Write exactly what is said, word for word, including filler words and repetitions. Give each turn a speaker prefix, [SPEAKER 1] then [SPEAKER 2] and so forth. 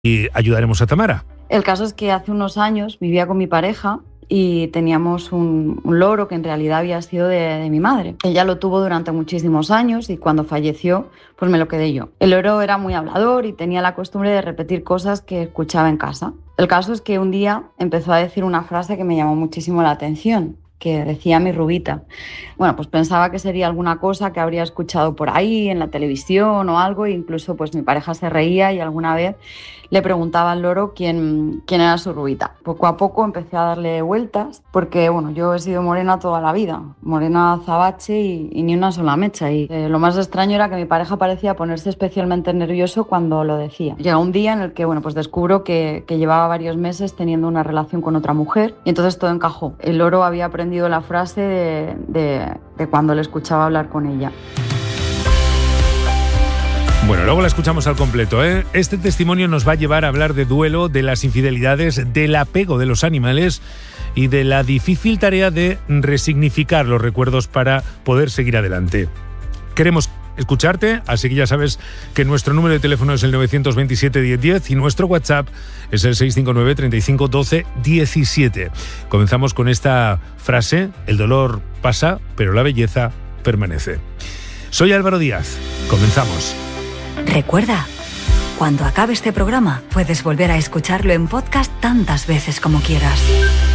[SPEAKER 1] y ayudaremos a Tamara.
[SPEAKER 2] El caso es que hace unos años vivía con mi pareja y teníamos un, un loro que en realidad había sido de, de mi madre. Ella lo tuvo durante muchísimos años y cuando falleció, pues me lo quedé yo. El loro era muy hablador y tenía la costumbre de repetir cosas que escuchaba en casa. El caso es que un día empezó a decir una frase que me llamó muchísimo la atención, que decía mi Rubita. Bueno, pues pensaba que sería alguna cosa que habría escuchado por ahí, en la televisión o algo, e incluso pues mi pareja se reía y alguna vez le preguntaba al loro quién, quién era su Rubita. Poco a poco empecé a darle vueltas, porque bueno, yo he sido morena toda la vida, morena azabache y, y ni una sola mecha. Y eh, lo más extraño era que mi pareja parecía ponerse especialmente nervioso cuando lo decía. Llega un día en el que bueno, pues descubro que, que llevaba varios meses teniendo una relación con otra mujer y entonces todo encajó. El loro había aprendido la frase de, de, de cuando le escuchaba hablar con ella.
[SPEAKER 1] Bueno, luego la escuchamos al completo, ¿eh? Este testimonio nos va a llevar a hablar de duelo, de las infidelidades, del apego de los animales y de la difícil tarea de resignificar los recuerdos para poder seguir adelante. Queremos escucharte, así que ya sabes que nuestro número de teléfono es el nueve dos siete, diez diez y nuestro WhatsApp es el seis cinco nueve, treinta y cinco, doce, diecisiete. Comenzamos con esta frase: el dolor pasa, pero la belleza permanece. Soy Álvaro Díaz. Comenzamos.
[SPEAKER 3] Recuerda, cuando acabe este programa puedes volver a escucharlo en podcast tantas veces como quieras.